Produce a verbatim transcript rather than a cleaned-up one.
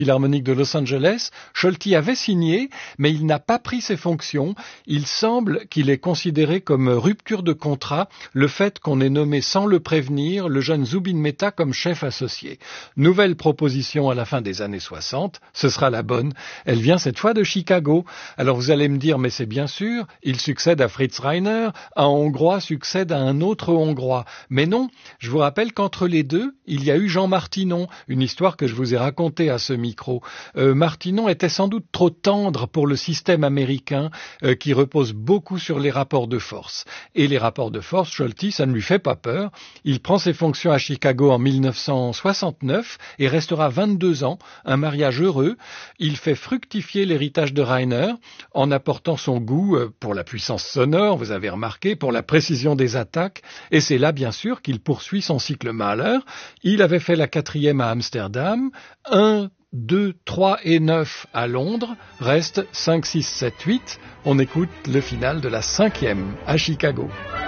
Philharmonique de Los Angeles, Scholti avait signé, mais il n'a pas pris ses fonctions. Il semble qu'il ait considéré comme rupture de contrat le fait qu'on ait nommé sans le prévenir le jeune Zubin Mehta comme chef associé. Nouvelle proposition à la fin des années soixante, ce sera la bonne. Elle vient cette fois de Chicago. Alors vous allez me dire, mais c'est bien sûr, il succède à Fritz Reiner, un Hongrois succède à un autre Hongrois. Mais non, je vous rappelle qu'entre les deux, il y a eu Jean Martinon, une histoire que je vous ai racontée à ce micro. Euh, Martinon était sans doute trop tendre pour le système américain euh, qui repose beaucoup sur les rapports de force. Et les rapports de force, Scholti, ça ne lui fait pas peur. Il prend ses fonctions à Chicago en mille neuf cent soixante-neuf et restera vingt-deux ans, un mariage heureux. Il fait fructifier l'héritage de Reiner en apportant son goût euh, pour la puissance sonore, vous avez remarqué, pour la précision des attaques. Et c'est là, bien sûr, qu'il poursuit son cycle Mahler. Il avait fait la quatrième à Amsterdam, un deux, trois et neuf à Londres, reste cinq, six, sept, huit. On écoute le final de la cinquième à Chicago.